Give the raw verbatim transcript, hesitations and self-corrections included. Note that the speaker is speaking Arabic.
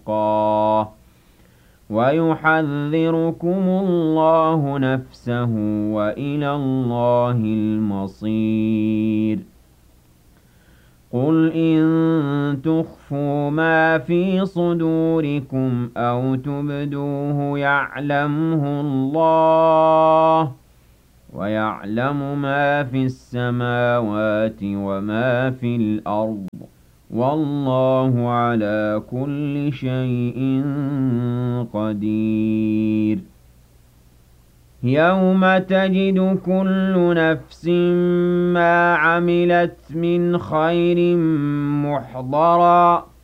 حقا ويحذركم الله نفسه وإلى الله المصير قل إن تخفوا ما في صدوركم أو تبدوه يعلمه الله ويعلم ما في السماوات وما في الأرض والله على كل شيء قدير يوم تجد كل نفس ما عملت من خير محضرا